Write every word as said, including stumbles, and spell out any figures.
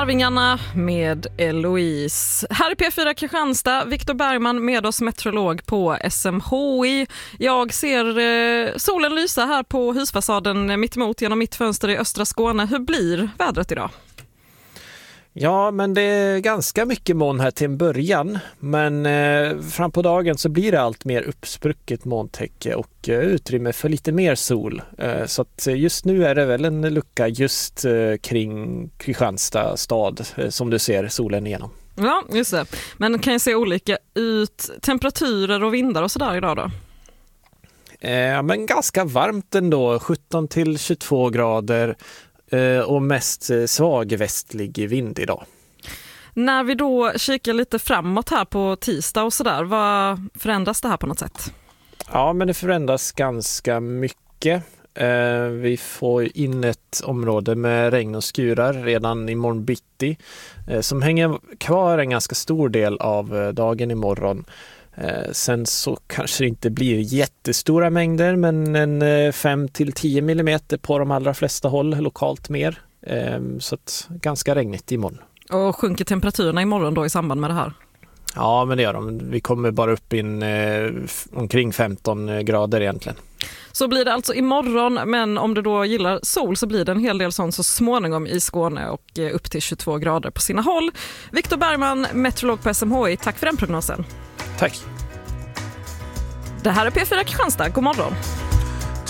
Arvingarna med Eloise. Här är P fyra Kristianstad, Viktor Bergman med oss, meteorolog på S M H I. Jag ser eh, solen lysa här på husfasaden mitt emot genom mitt fönster i östra Skåne. Hur blir vädret idag? Ja, men det är ganska mycket moln här till en början, men eh, fram på dagen så blir det allt mer uppsprucket molntäcke och eh, utrymme för lite mer sol. Eh, så att just nu är det väl en lucka just eh, kring Kristianstad stad eh, som du ser solen igenom. Ja, just det. Men kan jag se olika ut temperaturer och vindar och sådär idag då? Eh, men ganska varmt ändå, sjutton till tjugotvå grader. Och mest svag västlig vind idag. När vi då kikar lite framåt här på tisdag och sådär, vad förändras det här på något sätt? Ja, men det förändras ganska mycket. Vi får in ett område med regn och skurar redan imorgon bitti som hänger kvar en ganska stor del av dagen imorgon. Eh, sen så kanske det inte blir jättestora mängder, men en fem till tio millimeter på de allra flesta håll, lokalt mer. Eh, så att ganska regnigt imorgon. Och sjunker temperaturerna imorgon då i samband med det här? Ja, men det gör de. Vi kommer bara upp in eh, omkring femton grader egentligen. Så blir det alltså imorgon, men om du då gillar sol så blir det en hel del sånt så småningom i Skåne och eh, upp till tjugotvå grader på sina håll. Viktor Bergman, meteorolog på S M H I, tack för den prognosen. Tack. Det här är P fyra Kristianstad, god morgon.